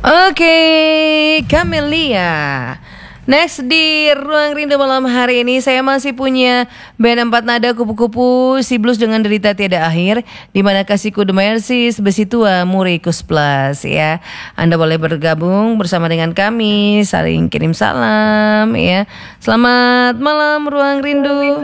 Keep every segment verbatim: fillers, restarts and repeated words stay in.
Oke, Camelia. Next di Ruang Rindu malam hari ini saya masih punya band empat nada kupu-kupu si blues dengan derita tiada akhir, di mana kasihku The Mercies, besi tua Murikus Plus ya. Anda boleh bergabung bersama dengan kami, saling kirim salam ya. Selamat malam Ruang Rindu.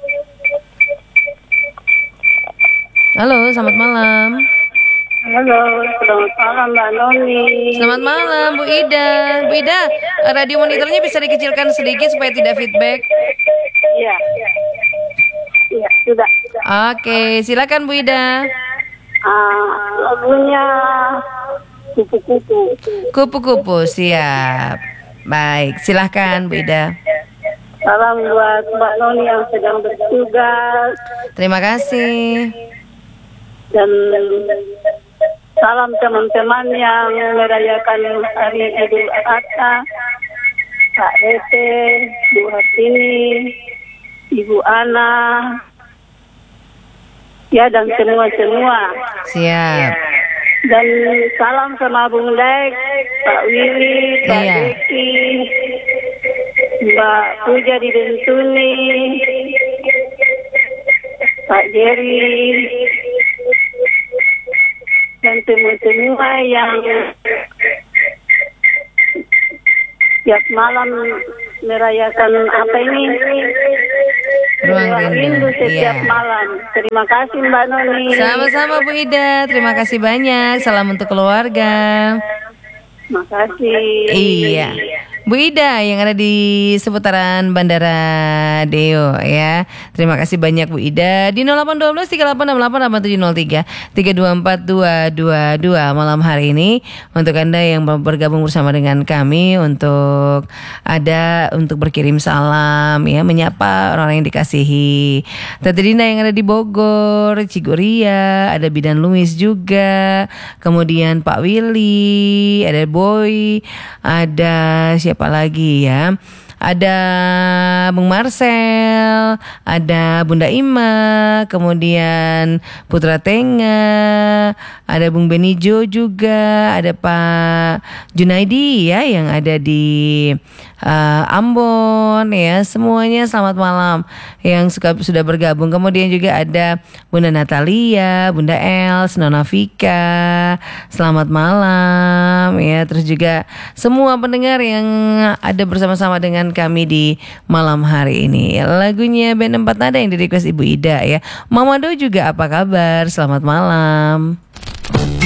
Halo, selamat malam. Halo, selamat malam Mbak Noni. Selamat malam Bu Ida. Bu Ida, radio monitornya bisa dikecilkan sedikit supaya tidak feedback. Iya. Iya, sudah. Oke, silakan Bu Ida. Ah, lagunya kupu-kupu. Kupu-kupu, siap. Baik, silahkan Bu Ida. Salam buat Mbak Noni yang sedang bertugas. Terima kasih. Dan salam teman-teman yang merayakan hari Idul Adha, Kak Rete, Bu Hartini, Ibu Ana, ya dan semua-semua. Siap. Dan salam sama Bung Dek, Pak Willy, Pak Iya. Deki, Mbak Puja di Bentuni, Pak Jerry, dan semua-semua yang tiap malam merayakan apa ini Ruang Rindu, setiap iya. malam. Terima kasih Mbak Noni. Sama-sama Bu Ida, terima kasih banyak. Salam untuk keluarga. Terima kasih. Iya. Bu Ida yang ada di seputaran Bandara Deo ya. Terima kasih banyak Bu Ida. Di nol delapan satu dua tiga delapan enam delapan delapan tujuh nol tiga tiga dua empat dua dua dua malam hari ini untuk Anda yang bergabung bersama dengan kami untuk ada untuk berkirim salam ya, menyapa orang-orang yang dikasihi. Tante Dina yang ada di Bogor, Cigoria, ada Bidan Luis juga. Kemudian Pak Willy, ada Boy, ada siapa lagi ya? Ada Bung Marcel, ada Bunda Ima, kemudian Putra Tenga, ada Bung Benijo juga, ada Pak Junaidi ya yang ada di uh, Ambon ya. Semuanya selamat malam yang suka sudah bergabung. Kemudian juga ada Bunda Natalia, Bunda Els, Nona Vika, selamat malam ya. Terus juga semua pendengar yang ada bersama-sama dengan kami di malam hari ini. Lagunya band empat nada yang di request Ibu Ida ya. Mama Do juga apa kabar? Selamat malam.